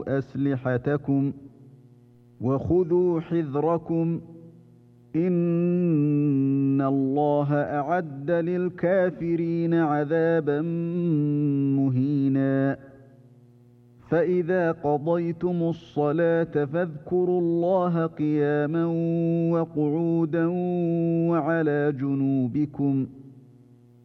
أسلحتكم وخذوا حذركم إن الله أعد للكافرين عذابا مهينا فإذا قضيتم الصلاة فاذكروا الله قياما وقعودا وعلى جنوبكم